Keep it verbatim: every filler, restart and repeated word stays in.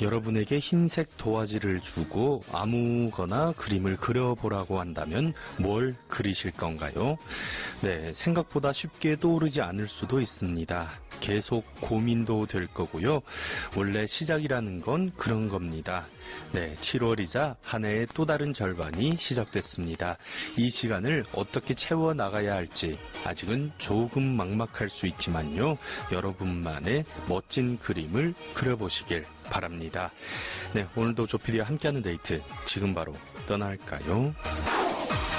여러분에게 흰색 도화지를 주고 아무거나 그림을 그려보라고 한다면 뭘 그리실 건가요? 네, 생각보다 쉽게 떠오르지 않을 수도 있습니다. 계속 고민도 될 거고요. 원래 시작이라는 건 그런 겁니다. 네, 칠월이자 한 해의 또 다른 절반이 시작됐습니다. 이 시간을 어떻게 채워 나가야 할지 아직은 조금 막막할 수 있지만요. 여러분만의 멋진 그림을 그려보시길 바랍니다. 네, 오늘도 조피디와 함께하는 데이트 지금 바로 떠날까요?